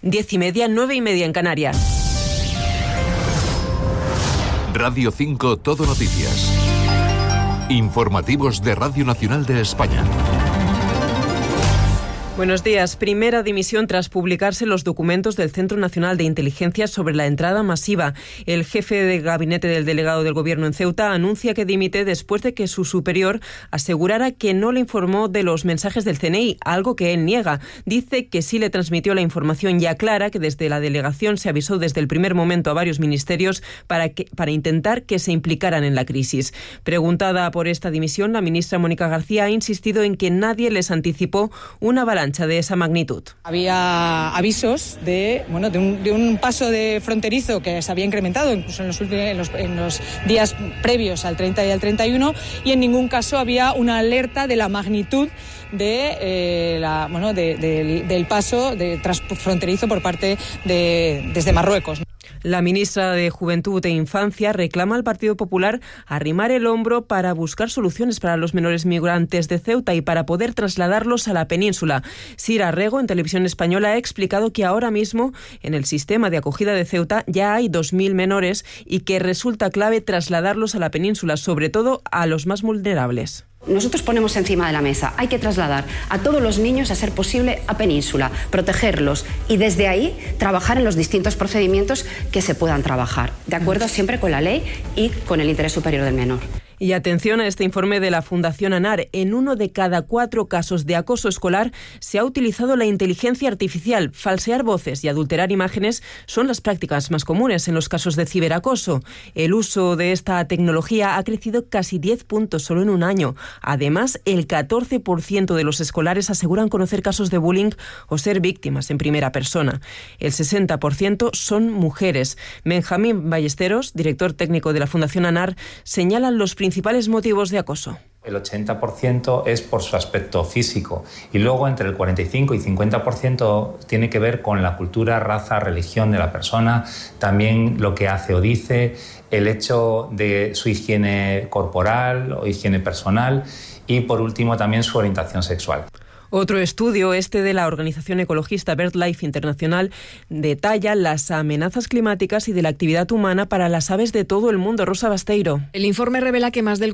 10:30, 9:30 en Canarias. Radio 5 Todo Noticias. Informativos de Radio Nacional de España. Buenos días. Primera dimisión tras publicarse los documentos del Centro Nacional de Inteligencia sobre la entrada masiva. El jefe de gabinete del delegado del Gobierno en Ceuta anuncia que dimite después de que su superior asegurara que no le informó de los mensajes del CNI, algo que él niega. Dice que sí le transmitió la información y aclara que desde la delegación se avisó desde el primer momento a varios ministerios para intentar que se implicaran en la crisis. Preguntada por esta dimisión, la ministra Mónica García ha insistido en que nadie les anticipó una avalancha de esa magnitud. Había avisos de un paso de fronterizo que se había incrementado incluso en los días previos al 30 y al 31, y en ningún caso había una alerta de la magnitud del paso transfronterizo por parte desde Marruecos. La ministra de Juventud e Infancia reclama al Partido Popular arrimar el hombro para buscar soluciones para los menores migrantes de Ceuta y para poder trasladarlos a la península. Sira Rego, en Televisión Española, ha explicado que ahora mismo en el sistema de acogida de Ceuta ya hay 2.000 menores y que resulta clave trasladarlos a la península, sobre todo a los más vulnerables. Nosotros ponemos encima de la mesa, hay que trasladar a todos los niños, a ser posible, a península, protegerlos y desde ahí trabajar en los distintos procedimientos que se puedan trabajar, de acuerdo siempre con la ley y con el interés superior del menor. Y atención a este informe de la Fundación ANAR. En 1 de cada 4 casos de acoso escolar se ha utilizado la inteligencia artificial. Falsear voces y adulterar imágenes son las prácticas más comunes en los casos de ciberacoso. El uso de esta tecnología ha crecido casi 10 puntos solo en un año. Además, el 14% de los escolares aseguran conocer casos de bullying o ser víctimas en primera persona. El 60% son mujeres. Benjamín Ballesteros, director técnico de la Fundación ANAR, señala los principales motivos de acoso. El 80% es por su aspecto físico y luego entre el 45 y 50% tiene que ver con la cultura, raza, religión de la persona, también lo que hace o dice, el hecho de su higiene corporal o higiene personal y por último también su orientación sexual. Otro estudio, de la organización ecologista BirdLife Internacional, detalla las amenazas climáticas y de la actividad humana para las aves de todo el mundo. Rosa Basteiro. El informe revela que más del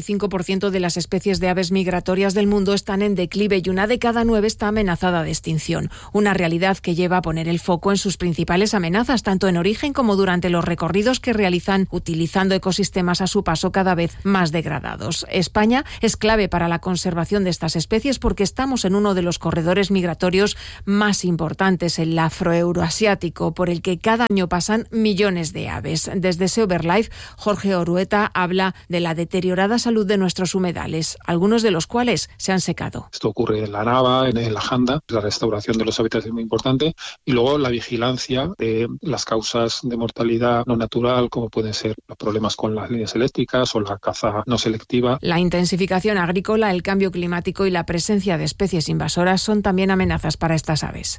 45% de las especies de aves migratorias del mundo están en declive y 1 de cada 9 está amenazada de extinción. Una realidad que lleva a poner el foco en sus principales amenazas, tanto en origen como durante los recorridos que realizan utilizando ecosistemas a su paso cada vez más degradados. España es clave para la conservación de estas especies porque estamos en uno de los corredores migratorios más importantes, el afroeuroasiático, por el que cada año pasan millones de aves. Desde SEO BirdLife, Jorge Orueta habla de la deteriorada salud de nuestros humedales, algunos de los cuales se han secado. Esto ocurre en la Nava, en la Janda, la restauración de los hábitats es muy importante, y luego la vigilancia de las causas de mortalidad no natural, como pueden ser los problemas con las líneas eléctricas o la caza no selectiva. La intensificación agrícola, el cambio climático y la presencia de especies invasoras son también amenazas para estas aves.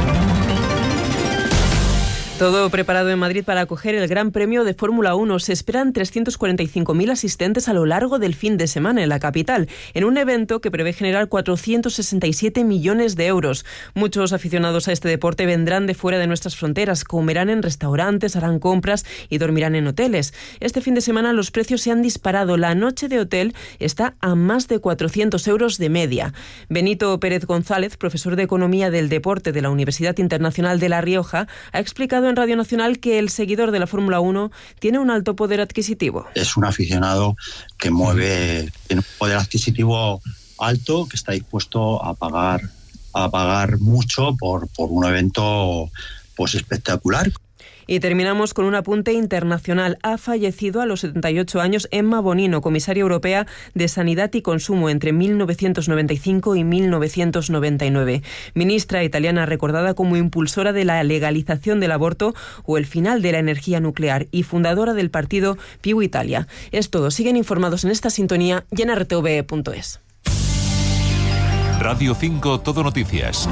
Todo preparado en Madrid para acoger el Gran Premio de Fórmula 1. Se esperan 345.000 asistentes a lo largo del fin de semana en la capital, en un evento que prevé generar 467 millones de euros. Muchos aficionados a este deporte vendrán de fuera de nuestras fronteras, comerán en restaurantes, harán compras y dormirán en hoteles. Este fin de semana los precios se han disparado. La noche de hotel está a más de 400 euros de media. Benito Pérez González, profesor de Economía del Deporte de la Universidad Internacional de La Rioja, ha explicado en Radio Nacional que el seguidor de la Fórmula 1 tiene un alto poder adquisitivo. Es un aficionado que tiene un poder adquisitivo alto, que está dispuesto a pagar mucho por un evento pues espectacular. Y terminamos con un apunte internacional. Ha fallecido a los 78 años Emma Bonino, comisaria europea de Sanidad y Consumo entre 1995 y 1999. Ministra italiana recordada como impulsora de la legalización del aborto o el final de la energía nuclear y fundadora del partido Più Italia. Es todo. Siguen informados en esta sintonía y en rtve.es. Radio 5 Todo Noticias.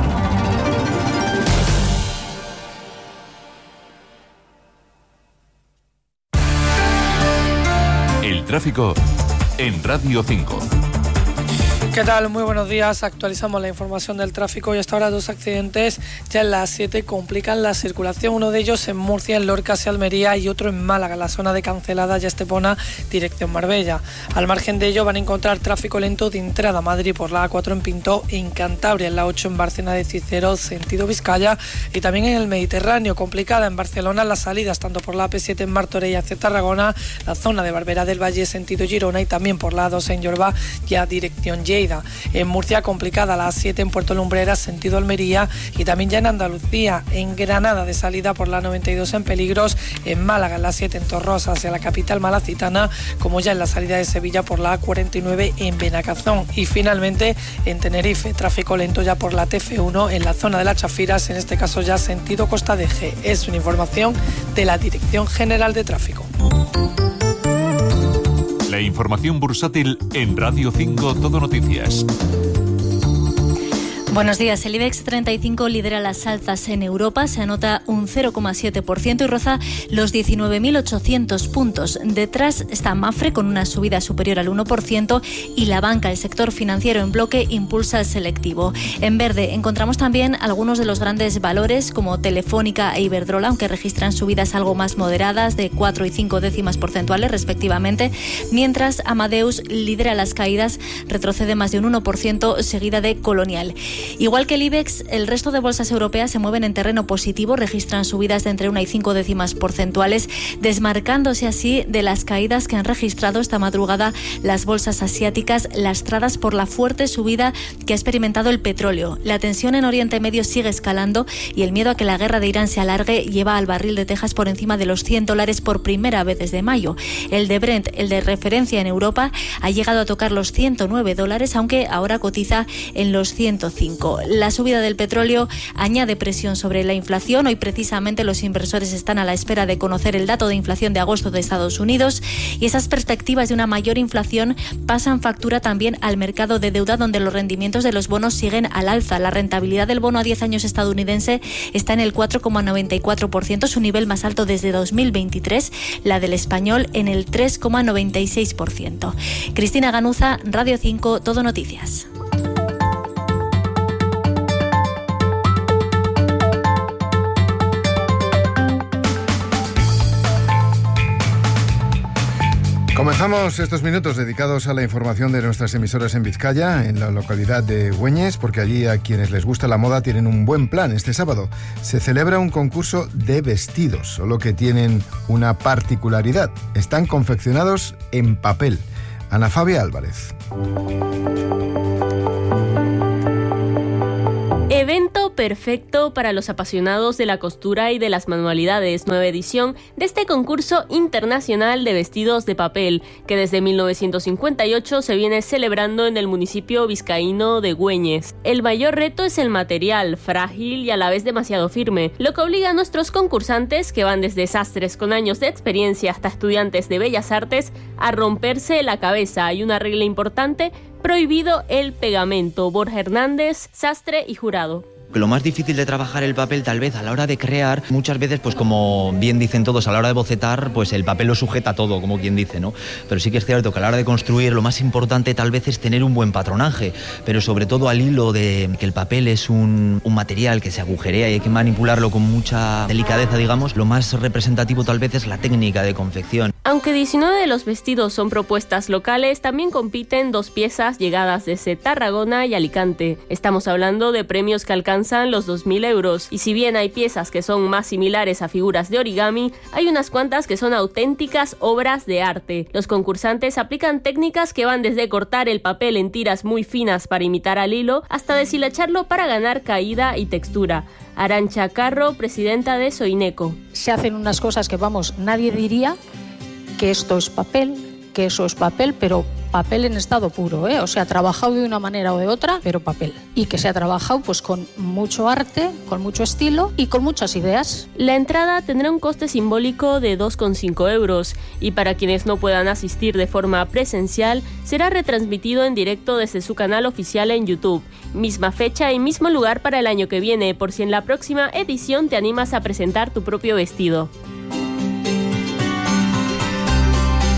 El tráfico en Radio 5. ¿Qué tal? Muy buenos días. Actualizamos la información del tráfico y hasta ahora 2 accidentes ya en la A7 complican la circulación. Uno de ellos en Murcia, en Lorca hacia Almería, y otro en Málaga, en la zona de Cancelada y Estepona, dirección Marbella. Al margen de ello van a encontrar tráfico lento de entrada a Madrid por la A4 en Pintó, en Cantabria, en la 8 en Bárcena de Cicero, sentido Vizcaya, y también en el Mediterráneo, complicada en Barcelona las salidas tanto por la AP7 en Martorell hacia Tarragona, la zona de Barberá del Valle, sentido Girona, y también por la A2 en Llorba, ya dirección Lleida. En Murcia complicada la A7 en Puerto Lumbreras, sentido Almería, y también ya en Andalucía, en Granada de salida por la 92 en peligros, en Málaga en la 7 en Torrosa hacia la capital malacitana, como ya en la salida de Sevilla por la A49 en Benacazón, y finalmente en Tenerife, tráfico lento ya por la TF1 en la zona de las Chafiras, en este caso ya sentido Costa de G. Es una información de la Dirección General de Tráfico. La información bursátil en Radio 5 Todo Noticias. Buenos días. El IBEX 35 lidera las alzas en Europa, se anota un 0,7% y roza los 19.800 puntos. Detrás está Mapfre con una subida superior al 1% y la banca, el sector financiero en bloque, impulsa el selectivo. En verde encontramos también algunos de los grandes valores como Telefónica e Iberdrola, aunque registran subidas algo más moderadas de 4 y 5 décimas porcentuales respectivamente, mientras Amadeus lidera las caídas, retrocede más de un 1%, seguida de Colonial. Igual que el IBEX, el resto de bolsas europeas se mueven en terreno positivo, registran subidas de entre 1 y 5 décimas porcentuales, desmarcándose así de las caídas que han registrado esta madrugada las bolsas asiáticas, lastradas por la fuerte subida que ha experimentado el petróleo. La tensión en Oriente Medio sigue escalando y el miedo a que la guerra de Irán se alargue lleva al barril de Texas por encima de los $100 por primera vez desde mayo. El de Brent, el de referencia en Europa, ha llegado a tocar los $109, aunque ahora cotiza en los 105. La subida del petróleo añade presión sobre la inflación. Hoy precisamente los inversores están a la espera de conocer el dato de inflación de agosto de Estados Unidos y esas perspectivas de una mayor inflación pasan factura también al mercado de deuda, donde los rendimientos de los bonos siguen al alza. La rentabilidad del bono a 10 años estadounidense está en el 4,94%, su nivel más alto desde 2023, la del español en el 3,96%. Cristina Ganuza, Radio 5, Todo Noticias. Comenzamos estos minutos dedicados a la información de nuestras emisoras en Vizcaya, en la localidad de Güeñes, porque allí a quienes les gusta la moda tienen un buen plan. Este sábado se celebra un concurso de vestidos, solo que tienen una particularidad: están confeccionados en papel. Ana Fabia Álvarez. Evento perfecto para los apasionados de la costura y de las manualidades. Nueva edición de este concurso internacional de vestidos de papel, que desde 1958 se viene celebrando en el municipio vizcaíno de Güeñes. El mayor reto es el material, frágil y a la vez demasiado firme, lo que obliga a nuestros concursantes, que van desde sastres con años de experiencia hasta estudiantes de bellas artes, a romperse la cabeza. Hay una regla importante: prohibido el pegamento. Borja Hernández, sastre y jurado. Lo más difícil de trabajar el papel, tal vez a la hora de crear, muchas veces, pues como bien dicen todos, a la hora de bocetar, pues el papel lo sujeta todo, como quien dice, ¿no? Pero sí que es cierto que a la hora de construir, lo más importante tal vez es tener un buen patronaje, pero sobre todo al hilo de que el papel es un material que se agujerea y hay que manipularlo con mucha delicadeza, digamos. Lo más representativo tal vez es la técnica de confección. Aunque 19 de los vestidos son propuestas locales, también compiten 2 piezas llegadas desde Tarragona y Alicante. Estamos hablando de premios que alcanzan los 2.000 euros. Y si bien hay piezas que son más similares a figuras de origami, hay unas cuantas que son auténticas obras de arte. Los concursantes aplican técnicas que van desde cortar el papel en tiras muy finas para imitar al hilo, hasta deshilacharlo para ganar caída y textura. Arantxa Carro, presidenta de Soineco. Se hacen unas cosas que, vamos, nadie diría que esto es papel, que eso es papel, pero papel en estado puro, o sea, trabajado de una manera o de otra, pero papel. Y que se ha trabajado pues con mucho arte, con mucho estilo y con muchas ideas. La entrada tendrá un coste simbólico de 2,5 euros y para quienes no puedan asistir de forma presencial, será retransmitido en directo desde su canal oficial en YouTube. Misma fecha y mismo lugar para el año que viene, por si en la próxima edición te animas a presentar tu propio vestido. Y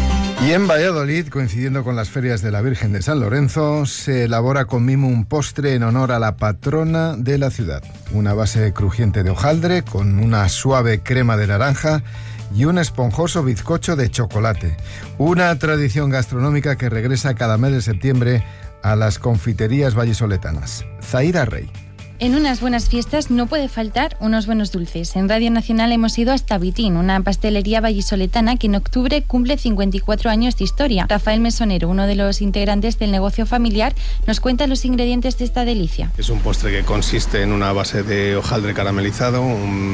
Y en Valladolid, coincidiendo con las ferias de la Virgen de San Lorenzo, se elabora con mimo un postre en honor a la patrona de la ciudad. Una base crujiente de hojaldre con una suave crema de naranja y un esponjoso bizcocho de chocolate. Una tradición gastronómica que regresa cada mes de septiembre a las confiterías vallisoletanas. Zaira Rey. En unas buenas fiestas no puede faltar unos buenos dulces. En Radio Nacional hemos ido hasta Vitín, una pastelería vallisoletana que en octubre cumple 54 años de historia. Rafael Mesonero, uno de los integrantes del negocio familiar, nos cuenta los ingredientes de esta delicia. Es un postre que consiste en una base de hojaldre caramelizado,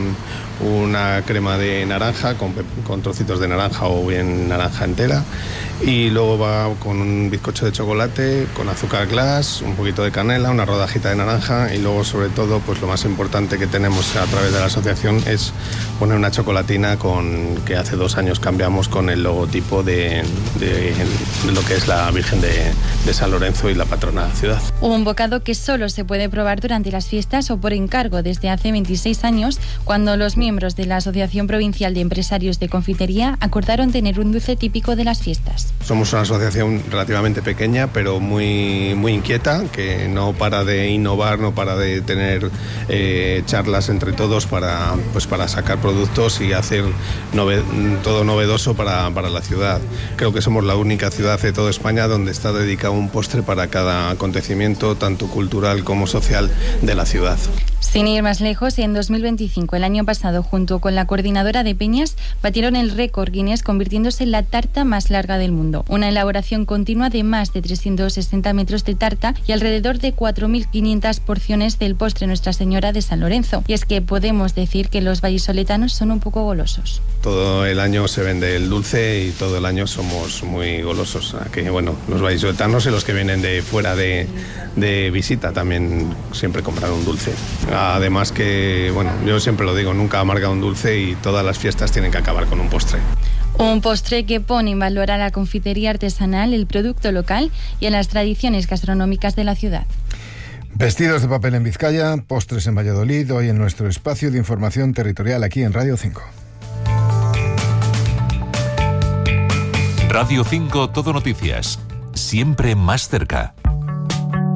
una crema de naranja con trocitos de naranja o bien naranja entera, y luego va con un bizcocho de chocolate, con azúcar glass, un poquito de canela, una rodajita de naranja, y luego sobre todo pues lo más importante que tenemos a través de la asociación es poner una chocolatina que hace 2 años cambiamos con el logotipo de lo que es la Virgen de San Lorenzo y la patrona de la ciudad. Un bocado que solo se puede probar durante las fiestas o por encargo desde hace 26 años, cuando los miembros de la Asociación Provincial de Empresarios de Confitería acordaron tener un dulce típico de las fiestas. Somos una asociación relativamente pequeña, pero muy, muy inquieta, que no para de innovar, no para de tener charlas entre todos para sacar productos y hacer todo novedoso para la ciudad. Creo que somos la única ciudad de toda España donde está dedicado un postre para cada acontecimiento, tanto cultural como social, de la ciudad. Sin ir más lejos, en 2025, el año pasado, junto con la coordinadora de Peñas, batieron el récord Guinness convirtiéndose en la tarta más larga del mundo. Una elaboración continua de más de 360 metros de tarta y alrededor de 4.500 porciones del postre Nuestra Señora de San Lorenzo. Y es que podemos decir que los vallisoletanos son un poco golosos. Todo el año se vende el dulce y todo el año somos muy golosos. Que, bueno, los vallisoletanos y los que vienen de fuera de visita también siempre compran un dulce. Además que, bueno, yo siempre lo digo, nunca amarga un dulce y todas las fiestas tienen que acabar con un postre. Un postre que pone en valor a la confitería artesanal, el producto local y a las tradiciones gastronómicas de la ciudad. Vestidos de papel en Vizcaya, postres en Valladolid, hoy en nuestro espacio de información territorial aquí en Radio 5. Radio 5 Todo Noticias, siempre más cerca.